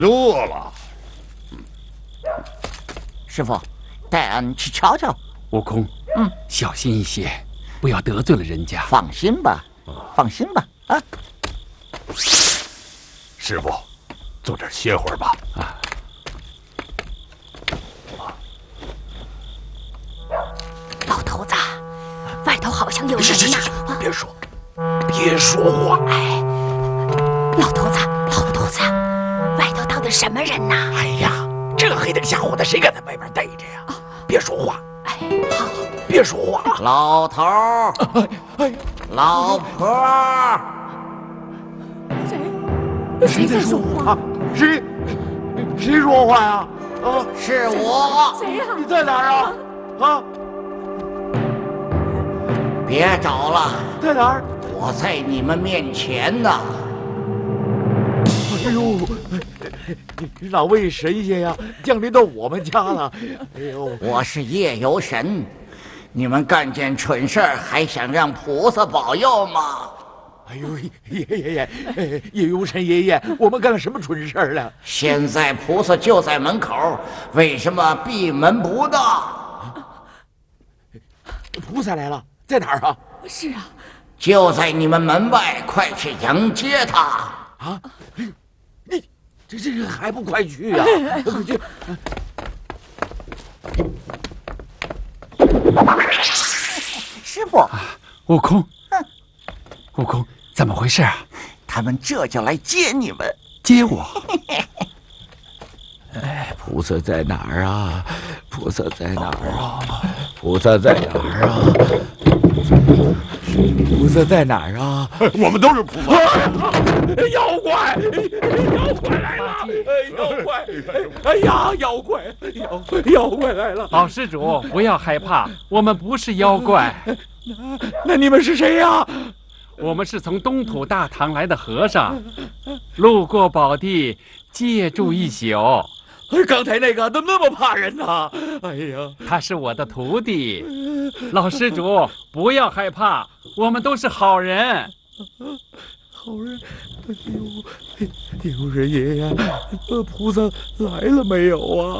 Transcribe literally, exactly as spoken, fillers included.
乐了。 师傅，带俺去瞧瞧。 悟空， 嗯， 小心一些，不要得罪了人家。 放心吧，放心吧，啊！ 师傅，坐这儿歇会儿吧。啊。 老头子，外头好像有人呢。 啊、别说，别说话。 哎，老头子，老头子，外头到底什么人呢？ 哎呀，这黑灯瞎火的，谁敢在外边待着呀？啊、别说话。 哎，好， 别说话。 老头儿，哎哎、老婆儿， 谁？谁在说话？ 谁？谁说话呀？啊， 是我。 谁呀？ 你在哪儿啊？啊！ 别找了， 在哪儿？ 我在你们面前呢。 哎呦，哪位神仙呀，降临到我们家了？哎呦， 我是夜游神，你们干件蠢事儿，还想让菩萨保佑吗？ 哎呦，爷爷爷，夜游神爷爷，我们干了什么蠢事儿了？ 现在菩萨就在门口，为什么闭门不到？ 菩萨来了，在哪儿啊？ 是啊， 就在你们门外，快去迎接他！ 啊，你这这个还不快去呀？快去！ 师傅， 啊，悟空，悟空，怎么回事啊？ 他们这就来接你们， 接我。 哎，菩萨在哪儿啊？菩萨在哪儿啊？菩萨在哪儿啊？菩萨在哪儿啊？ 我们都是菩萨。 妖怪，妖怪来了！妖怪，哎呀，妖怪，妖妖怪来了！ 老施主，不要害怕，我们不是妖怪。 那那你们是谁呀？ 我们是从东土大唐来的和尚，路过宝地，借住一宿。 刚才那个怎么那么怕人呢？哎呀， 他是我的徒弟。老施主，不要害怕，我们都是好人。 好人，哎呦，哎呦，人爷爷，菩萨来了没有啊？